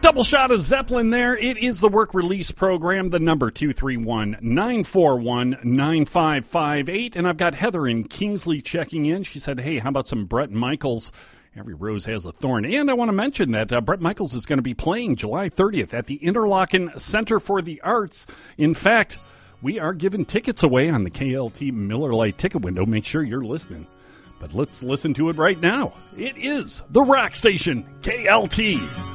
Double shot of Zeppelin there. It is the work release program, the number 231-941-9558. And I've got Heather in Kingsley checking in. She said, hey, how about some Bret Michaels? Every rose has a thorn. And I want to mention that Bret Michaels is going to be playing July 30th at the Interlochen Center for the Arts. In fact, we are giving tickets away on the KLT Miller Lite ticket window. Make sure you're listening. But let's listen to it right now. It is the Rock Station, KLT.